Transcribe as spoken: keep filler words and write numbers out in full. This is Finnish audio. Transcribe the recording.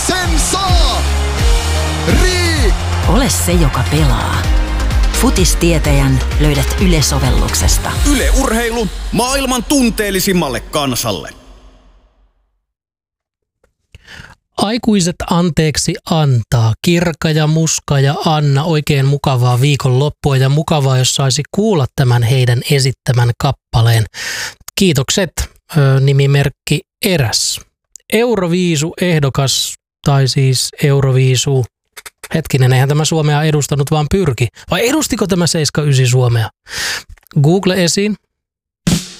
sen saa! Rii! Ole se, joka pelaa. Futistietäjän löydät Yle-sovelluksesta. Yle Urheilu maailman tunteellisimmalle kansalle. Aikuiset anteeksi antaa. Kirka ja Muska ja Anna, oikein mukavaa viikonloppua ja mukavaa, jos saisi kuulla tämän heidän esittämän kappaleen. Kiitokset, ö, nimimerkki Eräs. Euroviisu ehdokas, tai siis Euroviisu, hetkinen, eihän tämä Suomea edustanut, vaan pyrki. Vai edustiko tämä seitsemänkymmentäyhdeksän Suomea? Google esiin,